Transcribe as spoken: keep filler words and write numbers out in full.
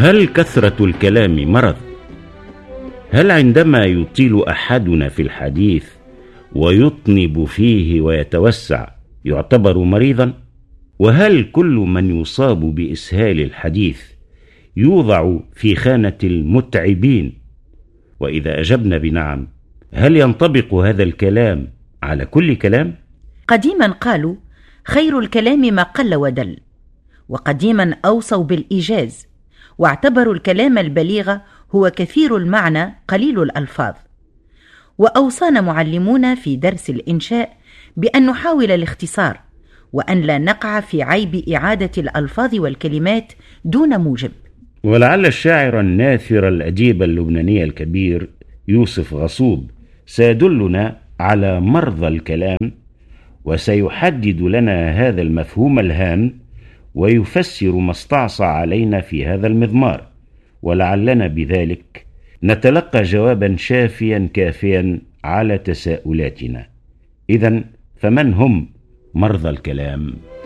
هل كثرة الكلام مرض؟ هل عندما يطيل أحدنا في الحديث ويطنب فيه ويتوسع يعتبر مريضا؟ وهل كل من يصاب بإسهال الحديث يوضع في خانة المتعبين؟ وإذا أجبنا بنعم، هل ينطبق هذا الكلام على كل كلام؟ قديما قالوا: خير الكلام ما قل ودل. وقديما أوصوا بالإيجاز، واعتبروا الكلام البليغ هو كثير المعنى قليل الألفاظ. وأوصانا معلمونا في درس الإنشاء بأن نحاول الاختصار، وأن لا نقع في عيب إعادة الألفاظ والكلمات دون موجب. ولعل الشاعر الناثر الأديب اللبناني الكبير يوسف غصوب سيدلنا على مرضى الكلام، وسيحدد لنا هذا المفهوم الهام، ويفسر ما استعصى علينا في هذا المضمار، ولعلنا بذلك نتلقى جوابا شافيا كافيا على تساؤلاتنا. إذن فمن هم مرضى الكلام؟